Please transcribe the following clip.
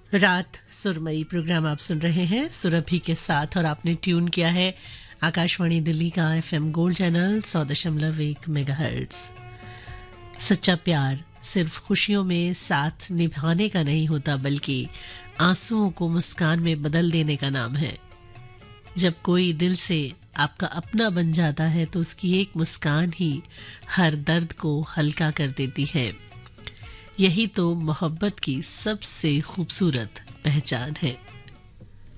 रात सुरमई प्रोग्राम आप सुन रहे हैं सुरभि के साथ और आपने ट्यून किया है आकाशवाणी दिल्ली का एफएम गोल्ड चैनल 100.1 मेगाहर्ट्ज। सच्चा प्यार सिर्फ खुशियों में साथ निभाने का नहीं होता बल्कि आंसुओं को मुस्कान में बदल देने का नाम है। जब कोई दिल से आपका अपना बन जाता है तो उसकी एक मुस्कान ही हर दर्द को हल्का कर देती है। यही तो मोहब्बत की सबसे खूबसूरत पहचान है।